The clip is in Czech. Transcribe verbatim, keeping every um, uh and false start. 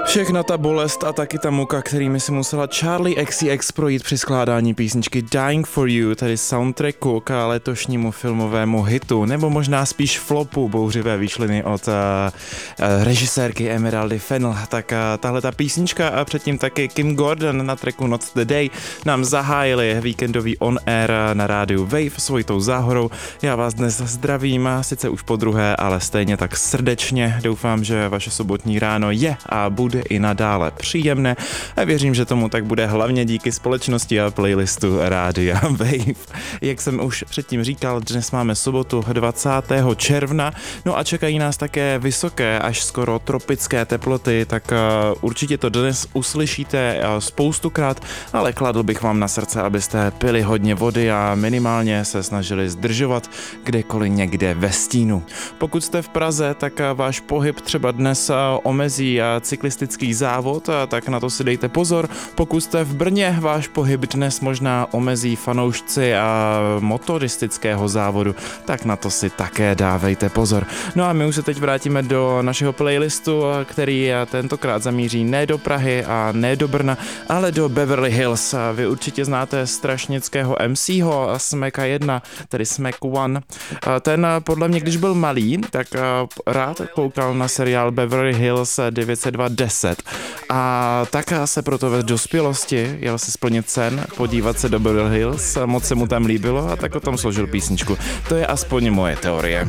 Všechna ta bolest a taky ta muka, kterými si musela Charli X C X projít při skládání písničky Dying for You, tedy soundtracku k letošnímu filmovému hitu, nebo možná spíš flopu Bouřivé výšliny od uh, uh, režisérky Emeraldy Fennell, tak uh, tahle ta písnička a předtím taky Kim Gordon na tracku Not the Day nám zahájili víkendový on air na rádiu Wave s Vojtou Záhorou. Já vás dnes zdravím, sice už po druhé, ale stejně tak srdečně. Doufám, že vaše sobotní ráno je a bude i nadále příjemné a věřím, že tomu tak bude hlavně díky společnosti a playlistu Rádia Wave. Jak jsem už předtím říkal, dnes máme sobotu dvacátého června, no a čekají nás také vysoké, až skoro tropické teploty, tak uh, určitě to dnes uslyšíte uh, spoustukrát, ale kladl bych vám na srdce, abyste pili hodně vody a minimálně se snažili zdržovat kdekoliv někde ve stínu. Pokud jste v Praze, tak uh, váš pohyb třeba dnes uh, omezí uh, cyklistický závod, tak na to si dejte pozor. Pokud jste v Brně, váš pohyb dnes možná omezí fanoušci a motoristického závodu, tak na to si také dávejte pozor. No a my už se teď vrátíme do našeho playlistu, který tentokrát zamíří ne do Prahy a ne do Brna, ale do Beverly Hills. Vy určitě znáte strašnického M C ho, Smacka jedna, tedy Smack One. Ten podle mě, když byl malý, tak rád koukal na seriál Beverly Hills devět set dva deset. A tak se proto ve dospělosti jel si splnit sen, podívat se do Beverly Hills, moc se mu tam líbilo a tak o tom složil písničku. To je aspoň moje teorie.